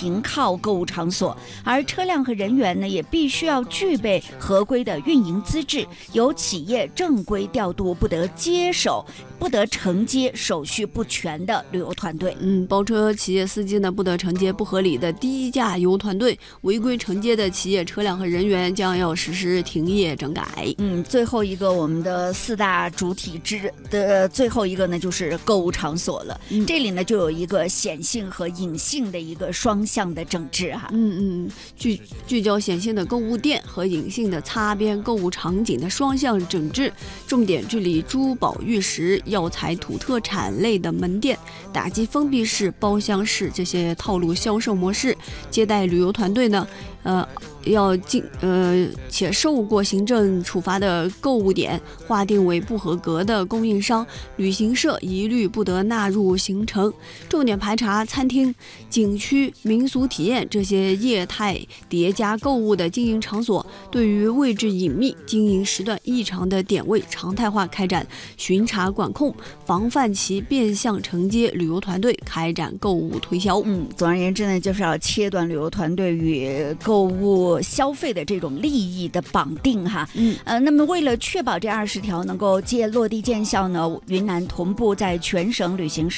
停靠购物场所，而车辆和人员呢也必须要具备合规的运营资质，由企业正规调度，不得承接手续不全的旅游团队。 包车企业司机呢不得承接不合理的低价游团队，违规承接的企业车辆和人员将要实施停业整改。 最后一个我们的4大主体制的最后一个呢就是购物场所了。这里呢就有一个显性和隐性的一个双向的整治哈。 聚焦显性的购物店和隐性的擦边购物场景的双向整治，重点治理珠宝、玉石、药材、土特产类的门店，打击封闭式、包厢式这些套路销售模式。接待旅游团队呢，且受过行政处罚的购物点划定为不合格的供应商、旅行社一律不得纳入行程。重点排查餐厅、景区、民俗体验这些业态叠加购物的经营场所，对于位置隐秘、经营时段异常的点位，常态化开展巡查管控，防范其变相承接旅游团队开展购物推销。 总而言之呢，就是要切断旅游团队与购物消费的这种利益的绑定哈。那么为了确保这20条能够落地见效呢，云南同步在全省的旅行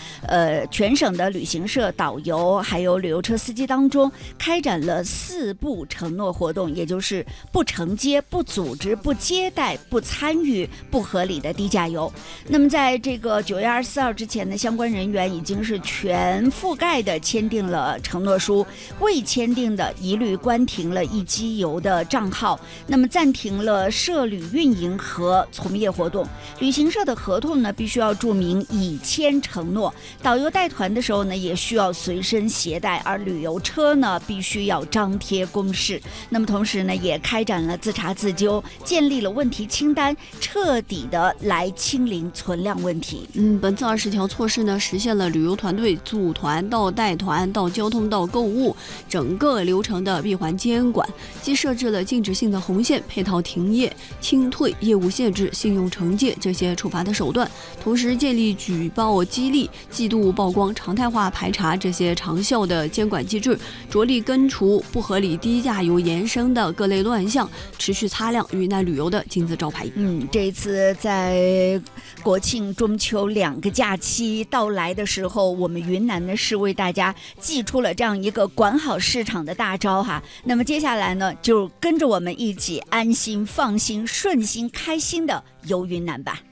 社、导游还有旅游车司机当中开展了4不承诺活动，也就是不承接、不组织、不接待、不参与不合理的低价游。那么在这个9月24号之前呢，相关人员已经是全覆盖的签订了承诺书，未签订的一律关停了易机游的账号，那么暂停了涉旅运营和从业活动。旅行社的合同呢必须要注明已签承诺，导游带团的时候呢也需要随身携带，而旅游车呢必须要张贴公示。那么同时呢也开展了自查自纠，建立了问题清单，彻底的来清零存量问题。 本次20条措施呢实现了旅游团队组团到带团到交通到购物整个流程的闭环监管，既设置了禁止性的红线，配套停业、清退、业务限制、信用惩戒这些处罚的手段，同时建立举报激励、季度曝光、常态化排查这些长效的监管机制，着力根除不合理低价游延伸的各类乱象，持续擦亮云南旅游的金字招牌。 这一次在国庆、中秋2个假期到来的时候，我们云南呢是为大家祭出了这样一个管好市场的大招哈。那么接下来呢，就跟着我们一起安心、放心、顺心、开心的游云南吧。